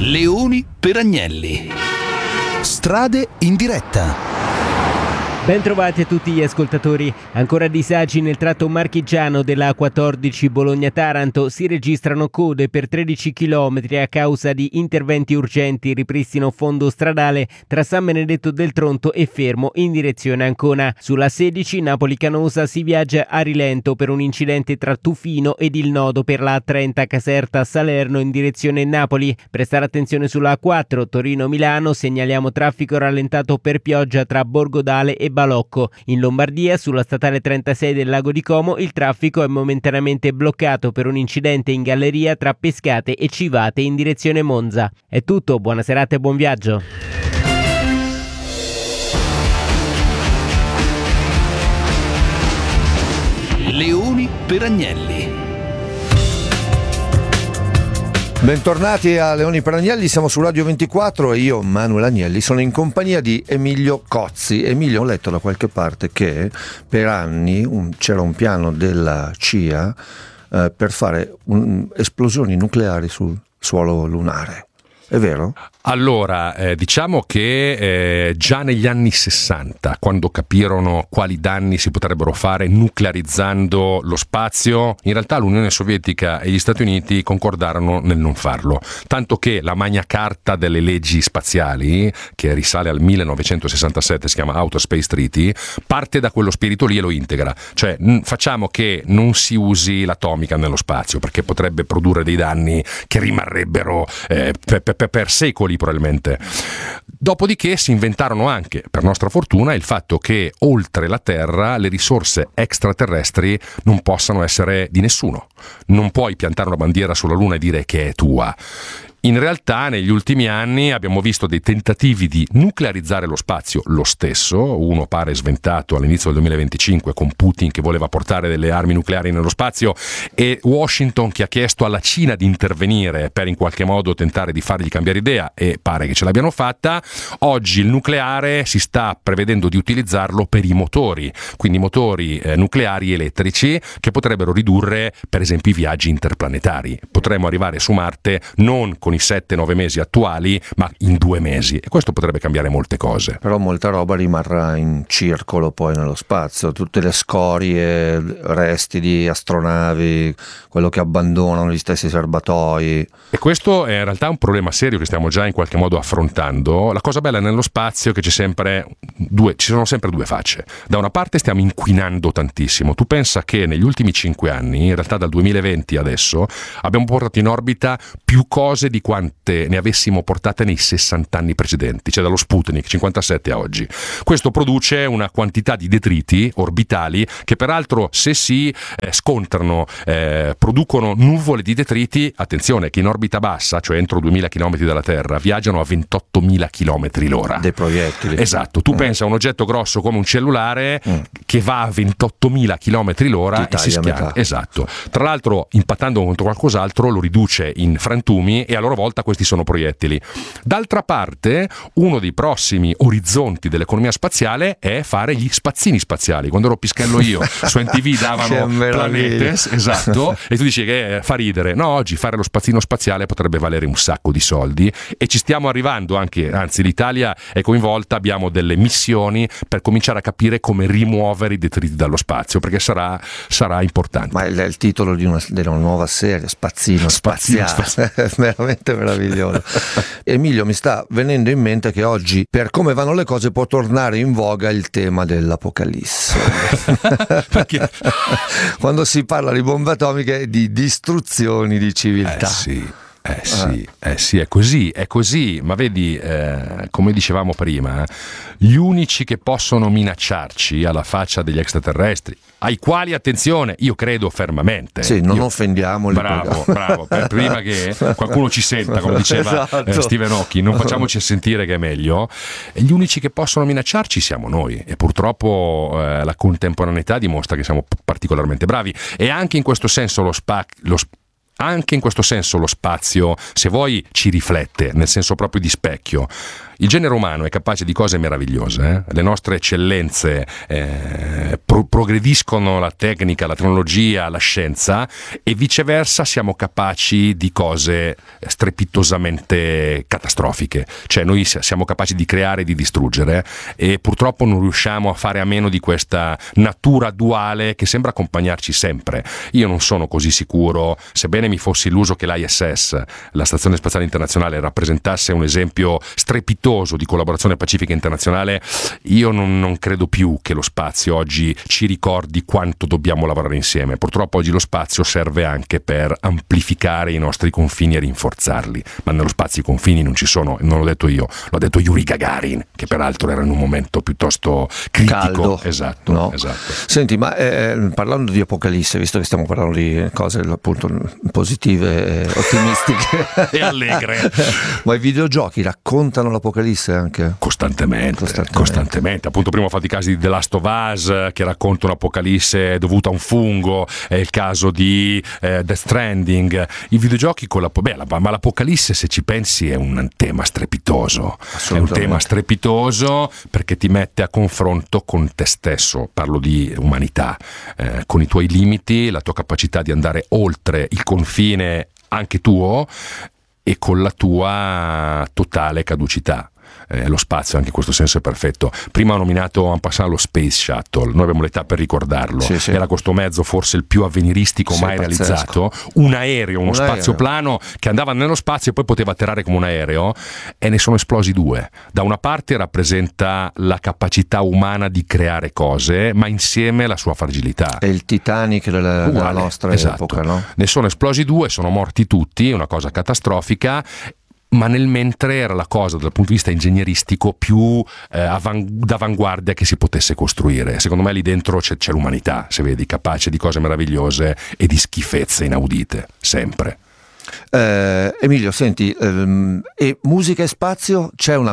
Leoni per Agnelli. Strade in diretta. Ben trovati a tutti gli ascoltatori. Ancora disagi nel tratto marchigiano della A14 Bologna-Taranto. Si registrano code per 13 km a causa di interventi urgenti, ripristino fondo stradale tra San Benedetto del Tronto e Fermo in direzione Ancona. Sulla 16 Napoli-Canosa si viaggia a rilento per un incidente tra Tufino ed il nodo per la A30 Caserta-Salerno in direzione Napoli. Prestare attenzione sulla A4 Torino-Milano, segnaliamo traffico rallentato per pioggia tra Borgodale e Balocco. In Lombardia, sulla statale 36 del Lago di Como, il traffico è momentaneamente bloccato per un incidente in galleria tra Pescate e Civate in direzione Monza. È tutto, buona serata e buon viaggio. Leoni per Agnelli. Bentornati a Leoni per Agnelli, siamo su Radio 24 e io, Manuel Agnelli, sono in compagnia di Emilio Cozzi. Emilio, ho letto da qualche parte che per anni c'era un piano della CIA per fare esplosioni nucleari sul suolo lunare. È vero? Allora, diciamo che già negli anni 60, quando capirono quali danni si potrebbero fare nuclearizzando lo spazio, in realtà l'Unione Sovietica e gli Stati Uniti concordarono nel non farlo. Tanto che la Magna Carta delle leggi spaziali, che risale al 1967, si chiama Outer Space Treaty, parte da quello spirito lì e lo integra. Cioè, facciamo che non si usi l'atomica nello spazio, perché potrebbe produrre dei danni che rimarrebbero per secoli probabilmente. Dopodiché si inventarono anche, per nostra fortuna, il fatto che oltre la Terra le risorse extraterrestri non possano essere di nessuno. Non puoi piantare una bandiera sulla Luna e dire che è tua. In realtà negli ultimi anni abbiamo visto dei tentativi di nuclearizzare lo spazio lo stesso, uno pare sventato all'inizio del 2025 con Putin che voleva portare delle armi nucleari nello spazio e Washington che ha chiesto alla Cina di intervenire per in qualche modo tentare di fargli cambiare idea e pare che ce l'abbiano fatta. Oggi il nucleare si sta prevedendo di utilizzarlo per i motori, quindi motori nucleari elettrici che potrebbero ridurre per esempio i viaggi interplanetari. Potremmo arrivare su Marte non con i 7-9 mesi attuali, ma in 2 mesi, e questo potrebbe cambiare molte cose. Però molta roba rimarrà in circolo poi nello spazio, tutte le scorie, resti di astronavi, quello che abbandonano gli stessi serbatoi. E questo è in realtà un problema serio che stiamo già in qualche modo affrontando. La cosa bella nello spazio è che ci sono sempre due facce. Da una parte stiamo inquinando tantissimo. Tu pensa che negli ultimi 5 anni, in realtà dal 2020 adesso, abbiamo portato in orbita più cose di quante ne avessimo portate nei 60 anni precedenti, cioè dallo Sputnik 57 a oggi. Questo produce una quantità di detriti orbitali che peraltro se si scontrano producono nuvole di detriti, attenzione, che in orbita bassa, cioè entro 2000 km dalla Terra, viaggiano a 28.000 km l'ora. Dei proiettili. Esatto, tu pensa a un oggetto grosso come un cellulare che va a 28.000 km l'ora e si schianta. Esatto. Tra l'altro impattando contro qualcos'altro lo riduce in frantumi e a loro volta questi sono proiettili. D'altra parte, uno dei prossimi orizzonti dell'economia spaziale è fare gli spazzini spaziali. Quando ero pischello io, su NTV davano Planetes, esatto, e tu dici che fa ridere. No, oggi fare lo spazzino spaziale potrebbe valere un sacco di soldi e ci stiamo arrivando anche, anzi l'Italia è coinvolta, abbiamo delle missioni per cominciare a capire come rimuovere i detriti dallo spazio, perché sarà importante. Ma è il titolo della nuova serie, Spazzino spaziale. Veramente meraviglioso. Emilio, mi sta venendo in mente che oggi, per come vanno le cose, può tornare in voga il tema dell'apocalisse. Perché? Quando si parla di bombe atomiche e di distruzioni di civiltà. Sì, è così, ma vedi, come dicevamo prima, gli unici che possono minacciarci alla faccia degli extraterrestri, ai quali, attenzione, io credo fermamente. Sì, non offendiamoli. Bravo, per prima che qualcuno ci senta, come diceva esatto. Stephen Hawking, non facciamoci sentire che è meglio. E gli unici che possono minacciarci siamo noi, e purtroppo la contemporaneità dimostra che siamo particolarmente bravi, e anche in questo senso anche in questo senso lo spazio, se vuoi, ci riflette, nel senso proprio di specchio. Il genere umano è capace di cose meravigliose, le nostre eccellenze progrediscono la tecnica, la tecnologia, la scienza, e viceversa siamo capaci di cose strepitosamente catastrofiche, cioè noi siamo capaci di creare e di distruggere, e purtroppo non riusciamo a fare a meno di questa natura duale che sembra accompagnarci sempre. Io non sono così sicuro, sebbene mi fossi illuso che l'ISS, la Stazione Spaziale Internazionale, rappresentasse un esempio strepitoso di collaborazione pacifica internazionale, io non credo più che lo spazio oggi ci ricordi quanto dobbiamo lavorare insieme. Purtroppo oggi lo spazio serve anche per amplificare i nostri confini e rinforzarli, ma nello spazio i confini non ci sono, non l'ho detto io, l'ha detto Yuri Gagarin, che peraltro era in un momento piuttosto critico. Caldo. Esatto, no? Esatto. Senti, ma parlando di Apocalisse, visto che stiamo parlando di cose appunto positive, ottimistiche e allegre, ma i videogiochi raccontano l'Apocalisse anche? Costantemente. Appunto prima ho fatto i casi di The Last of Us, che racconta un'apocalisse dovuta a un fungo, è il caso di Death Stranding. I videogiochi con ma l'apocalisse, se ci pensi, è un tema strepitoso. È un tema strepitoso perché ti mette a confronto con te stesso, parlo di umanità, con i tuoi limiti, la tua capacità di andare oltre il confine anche tuo, e con la tua totale caducità. Lo spazio anche in questo senso è perfetto. Prima ho nominato en passant lo Space Shuttle, noi abbiamo l'età per ricordarlo, sì. Era questo mezzo forse il più avveniristico mai pazzesco. Realizzato, un aereo, uno spazioplano che andava nello spazio e poi poteva atterrare come un aereo, e ne sono esplosi due. Da una parte rappresenta la capacità umana di creare cose, ma insieme la sua fragilità. È il Titanic della nostra epoca, no? Ne sono esplosi due, sono morti tutti, una cosa catastrofica, ma nel mentre era la cosa dal punto di vista ingegneristico più d'avanguardia che si potesse costruire. Secondo me lì dentro c'è l'umanità, se vedi, capace di cose meravigliose e di schifezze inaudite, sempre. Emilio, senti, e musica e spazio, c'è una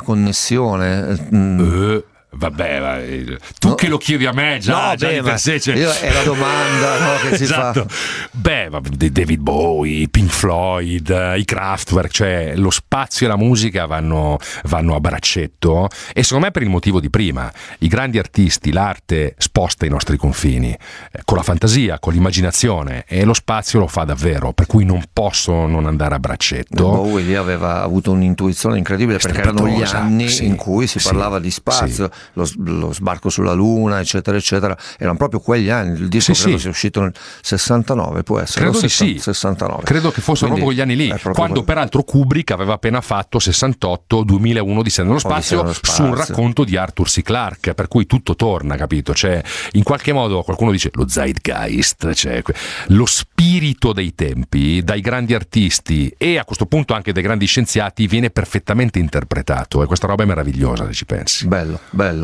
connessione? Vabbè, tu che lo chiedi a me già di per sé, è la domanda, no, che si esatto. fa. David Bowie, Pink Floyd, i Kraftwerk, cioè lo spazio e la musica vanno a braccetto, e secondo me per il motivo di prima. I grandi artisti, l'arte sposta i nostri confini con la fantasia, con l'immaginazione, e lo spazio lo fa davvero, per cui non posso non andare a braccetto. Bowie lì aveva avuto un'intuizione incredibile, perché erano gli anni in cui si parlava di spazio, lo sbarco sulla Luna, eccetera eccetera, erano proprio quegli anni. Il disco credo sia uscito nel 69, può essere? Credo di sì. 69. Credo che fossero proprio quegli anni lì, quando peraltro Kubrick aveva appena fatto 68 2001 Odissea nello spazio, su un racconto di Arthur C. Clarke, per cui tutto torna, capito? Cioè, in qualche modo qualcuno dice lo zeitgeist, cioè lo spirito dei tempi, dai grandi artisti e a questo punto anche dai grandi scienziati, viene perfettamente interpretato, e questa roba è meravigliosa se ci pensi. Bello.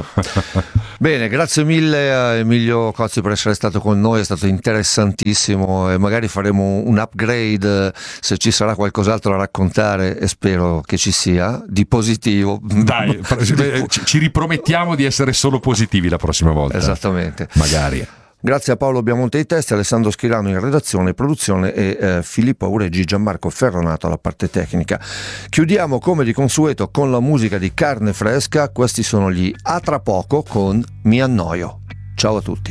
Bene, grazie mille a Emilio Cozzi per essere stato con noi, è stato interessantissimo, e magari faremo un upgrade se ci sarà qualcos'altro da raccontare, e spero che ci sia di positivo. Dai, ci ripromettiamo di essere solo positivi la prossima volta. Esattamente. Magari. Grazie a Paolo Biamonte ai testi, Alessandro Schirano in redazione e produzione, e Filippo Aureggi, Gianmarco Ferronato alla parte tecnica. Chiudiamo come di consueto con la musica di Carne Fresca. Questi sono gli A Tra Poco con Mi Annoio. Ciao a tutti.